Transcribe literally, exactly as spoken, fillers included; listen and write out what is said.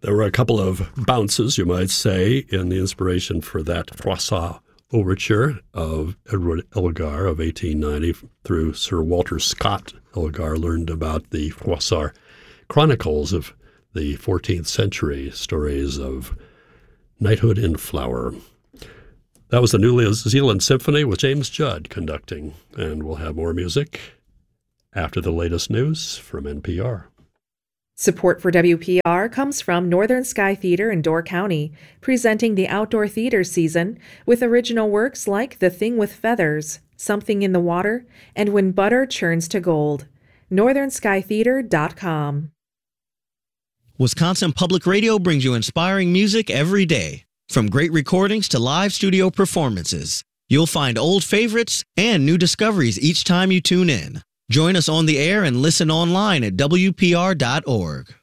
There were a couple of bounces, you might say, in the inspiration for that Froissart overture of Edward Elgar of eighteen ninety through Sir Walter Scott. Elgar learned about the Froissart chronicles of the fourteenth century, stories of knighthood in flower. That was the New Zealand Symphony with James Judd conducting, and we'll have more music after the latest news from N P R. Support for W P R comes from Northern Sky Theater in Door County, presenting the outdoor theater season with original works like The Thing with Feathers, Something in the Water, and When Butter Churns to Gold. northern sky theater dot com. Wisconsin Public Radio brings you inspiring music every day. From great recordings to live studio performances, you'll find old favorites and new discoveries each time you tune in. Join us on the air and listen online at W P R dot org.